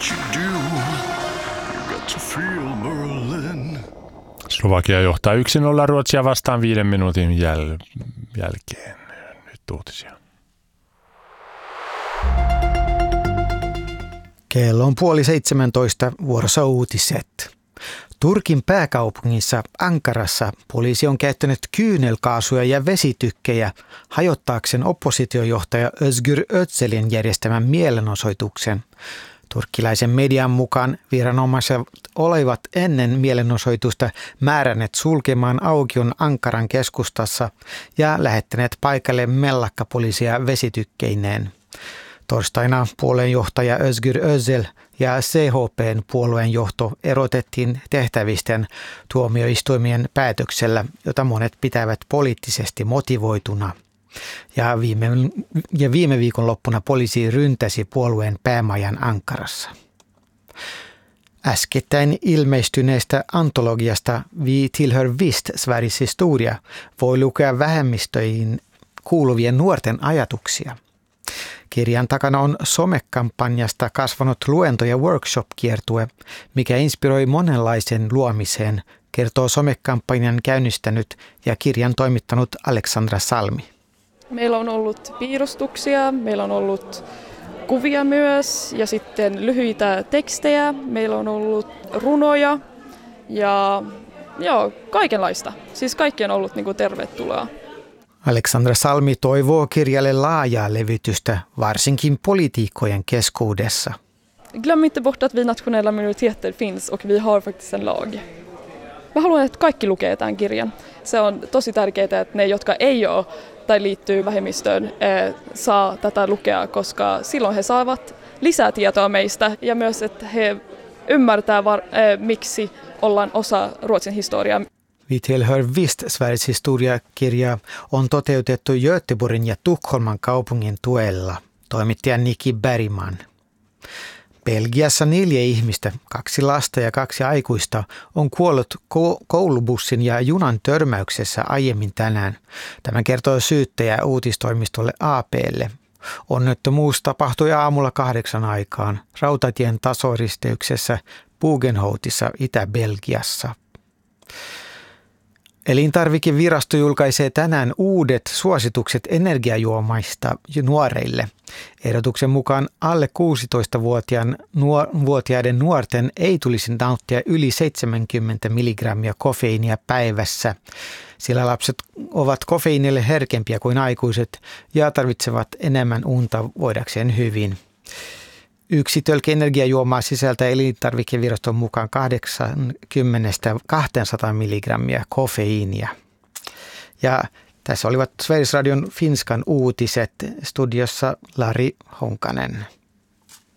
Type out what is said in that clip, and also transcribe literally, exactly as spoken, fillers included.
you do. You got to feel Berlin. Slovakia johtaa yksi nolla Ruotsia vastaan viiden minuutin jäl- jälkeen. Nyt uutisia. Kello on puoli seitsemäntoista, vuorossa uutiset. Turkin pääkaupungissa Ankarassa poliisi on käyttänyt kyynelkaasuja ja vesitykkejä hajottaakseen oppositiojohtaja Özgür Özel'in järjestämän mielenosoituksen. Turkkilaisen median mukaan viranomaiset olivat ennen mielenosoitusta määränneet sulkemaan aukion Ankaran keskustassa ja lähettäneet paikalle mellakkapoliisia vesitykkeineen. Torstaina puolueen johtaja Özgür Özel ja C H P:n puolueen johto erotettiin tehtävisten tuomioistuimien päätöksellä, jota monet pitävät poliittisesti motivoituna. Ja viime, ja viime viikonloppuna poliisi ryntäsi puolueen päämajan Ankarassa. Äskettäin ilmestyneestä antologiasta Vi tillhör visst Sveriges historia voi lukea vähemmistöihin kuuluvien nuorten ajatuksia. Kirjan takana on somekampanjasta kasvanut luento- ja workshop-kiertue, mikä inspiroi monenlaisen luomiseen, kertoo somekampanjan käynnistänyt ja kirjan toimittanut Aleksandra Salmi. Meillä on ollut piirustuksia, meillä on ollut kuvia myös ja sitten lyhyitä tekstejä, meillä on ollut runoja ja joo, kaikenlaista. Siis kaikki on ollut niin kuin tervetuloa. Aleksandra Salmi toivoo kirjalle laajaa levitystä, varsinkin poliitikkojen keskuudessa. Glöm inte bort att vi nationella minoriteter finns och vi har faktiskt en lag. Mä haluan, että kaikki lukee tämän kirjan. Se on tosi tärkeää, että ne, jotka ei ole tai liittyy vähemmistöön, saa tätä lukea, koska silloin he saavat lisää tietoa meistä ja myös, että he ymmärtää, miksi ollaan osa Ruotsin historiaa. Vi tillhör visst Sveriges historia-kirja on toteutettu Göteborgin ja Tukholman kaupungin tuella, toimittaja Niki Bergman. Belgiassa neljä ihmistä, kaksi lasta ja kaksi aikuista, on kuollut koulubussin ja junan törmäyksessä aiemmin tänään. Tämä kertoo syyttäjä uutistoimistolle A P:lle. Onnettomuus tapahtui aamulla kahdeksan aikaan rautatien tasoristeyksessä Bugenhoutissa Itä-Belgiassa. Elintarvikevirasto julkaisee tänään uudet suositukset energiajuomaista nuoreille. Ehdotuksen mukaan alle kuusitoistavuotiaiden nuorten ei tulisi nauttia yli seitsemänkymmentä milligrammia kofeiinia päivässä, sillä lapset ovat kofeiinille herkempiä kuin aikuiset ja tarvitsevat enemmän unta voidakseen hyvin. Yksi tölkki energiajuomaa sisältää elintarvikeviraston mukaan kahdeksankymmentä kaksisataa milligrammia kofeiinia. Ja tässä olivat Sveriges Radion Finskan uutiset, studiossa Lari Honkanen.